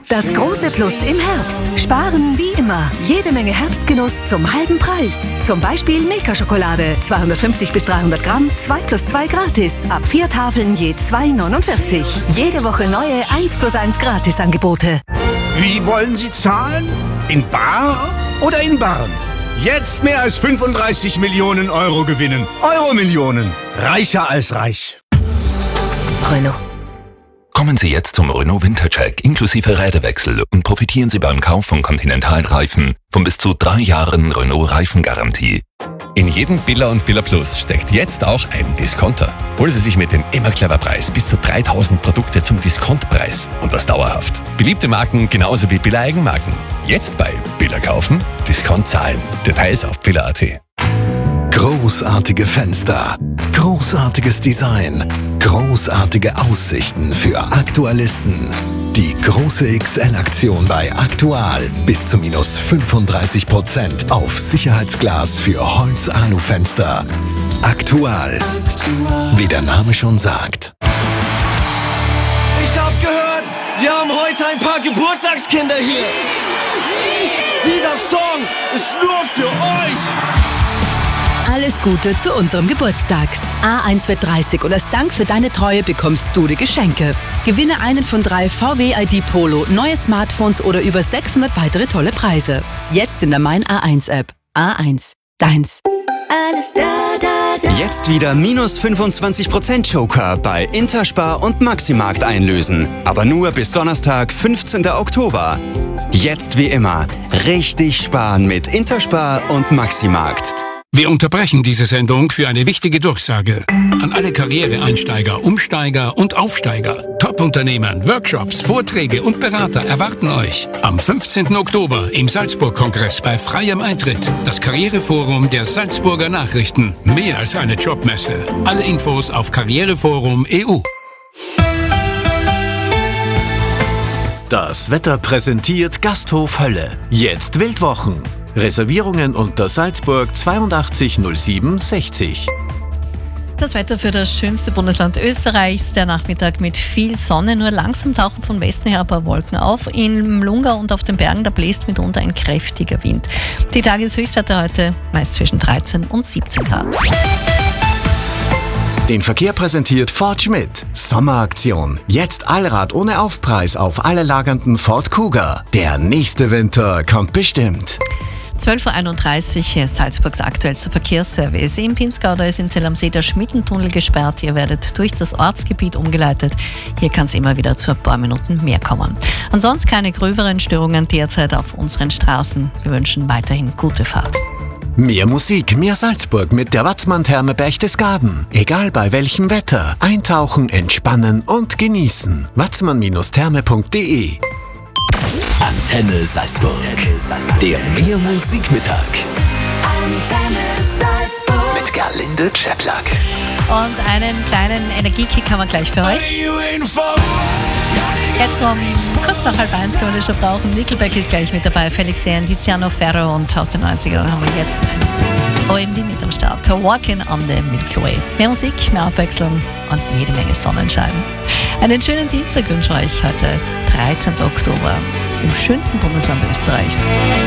Das große Plus im Herbst. Sparen wie immer. Jede Menge Herbstgenuss zum halben Preis. Zum Beispiel Milka-Schokolade. 250 bis 300 Gramm, 2 plus 2 gratis. Ab 4 Tafeln je 2,49. Jede Woche neue 1 plus 1 Gratisangebote. Wie wollen Sie zahlen? In bar oder in Barren? Jetzt mehr als 35 Millionen Euro gewinnen. Euro-Millionen. Reicher als reich. Renault. Kommen Sie jetzt zum Renault Wintercheck inklusive Räderwechsel und profitieren Sie beim Kauf von Continental-Reifen von bis zu 3 Jahren Renault-Reifengarantie. In jedem Billa und Billa Plus steckt jetzt auch ein Discounter. Holen Sie sich mit dem immer clever Preis bis zu 3000 Produkte zum Diskontpreis und das dauerhaft. Beliebte Marken genauso wie Billa Eigenmarken. Jetzt bei Billa kaufen, Discount zahlen. Details auf billa.at. Großartige Fenster, großartiges Design, großartige Aussichten für Aktualisten. Die große XL-Aktion bei Aktual. Bis zu minus 35% auf Sicherheitsglas für Holz-Alu-Fenster. Aktual. Wie der Name schon sagt. Ich hab gehört, wir haben heute ein paar Geburtstagskinder hier. Dieser Song ist nur für euch. Alles Gute zu unserem Geburtstag. A1 wird 30 und als Dank für deine Treue bekommst du die Geschenke. Gewinne einen von 3 VW ID Polo, neue Smartphones oder über 600 weitere tolle Preise. Jetzt in der Mein A1 App. A1. Deins. Alles da. Jetzt wieder minus 25% Joker bei Interspar und Maximarkt einlösen. Aber nur bis Donnerstag, 15. Oktober. Jetzt wie immer richtig sparen mit Interspar und Maximarkt. Wir unterbrechen diese Sendung für eine wichtige Durchsage. An alle Karriereeinsteiger, Umsteiger und Aufsteiger. Top-Unternehmen, Workshops, Vorträge und Berater erwarten euch am 15. Oktober im Salzburg-Kongress bei freiem Eintritt. Das Karriereforum der Salzburger Nachrichten. Mehr als eine Jobmesse. Alle Infos auf Karriereforum.eu. Das Wetter präsentiert Gasthof Hölle. Jetzt Wildwochen. Reservierungen unter Salzburg 82 07 60. Das Wetter für das schönste Bundesland Österreichs. Der Nachmittag mit viel Sonne, nur langsam tauchen von Westen her ein paar Wolken auf. Im Lungau und auf den Bergen, da bläst mitunter ein kräftiger Wind. Die Tageshöchstwerte heute meist zwischen 13 und 17 Grad. Den Verkehr präsentiert Ford Schmidt. Sommeraktion. Jetzt Allrad ohne Aufpreis auf alle lagernden Ford Kuga. Der nächste Winter kommt bestimmt. 12.31 Uhr, hier ist Salzburgs aktuellster Verkehrsservice. Im Pinzgau, da ist in Zell am See der Schmittentunnel gesperrt. Ihr werdet durch das Ortsgebiet umgeleitet. Hier kann es immer wieder zu ein paar Minuten mehr kommen. Ansonsten keine gröberen Störungen derzeit auf unseren Straßen. Wir wünschen weiterhin gute Fahrt. Mehr Musik, mehr Salzburg mit der Watzmann-Therme Berchtesgaden. Egal bei welchem Wetter. Eintauchen, entspannen und genießen. watzmann-therme.de. Antenne Salzburg. Der Mehr Musikmittag. Antenne Salzburg. Mit Gerlinde Czeplak. Und einen kleinen Energiekick haben wir gleich für euch. Jetzt um kurz nach 12:30 können wir das schon brauchen. Nickelback ist gleich mit dabei. Felix Jähn, Tiziano Ferro und aus den 90ern haben wir jetzt OMD mit am Start. Walking on the Milky Way. Mehr Musik, mehr Abwechslung und jede Menge Sonnenschein. Einen schönen Dienstag wünsche ich euch heute, 13. Oktober, im schönsten Bundesland Österreichs.